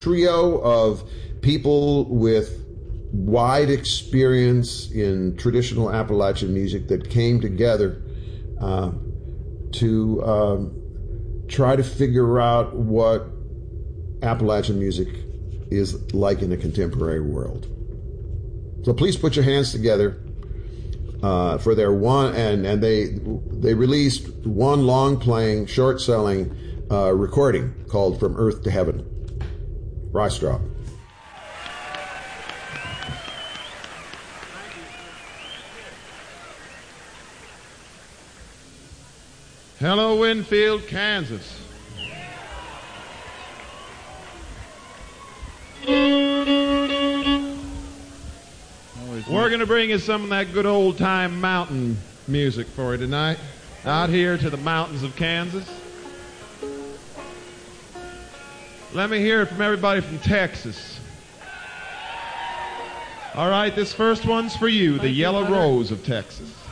trio of people with wide experience in traditional Appalachian music that came together to try to figure out what Appalachian music is like in the contemporary world. So please put your hands together for their one, and they released one long-playing, short-selling recording called "From Earth to Heaven." Ryestraw. Hello, Winfield, Kansas. We're going to bring you some of that good old-time mountain music for you tonight, out here to the mountains of Kansas. Let me hear it from everybody from Texas. All right, this first one's for you, the Yellow Rose of Texas.